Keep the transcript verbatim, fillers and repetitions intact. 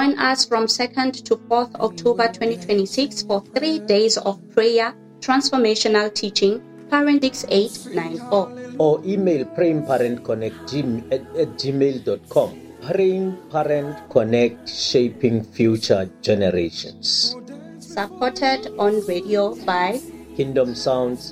Join us from second to fourth October twenty twenty-six for three days of prayer, transformational teaching, Parentix eight nine four. Or email prayingparentconnect at, at gmail dot com. Praying Parent Connect, shaping future generations. Supported on radio by Kingdom Sounds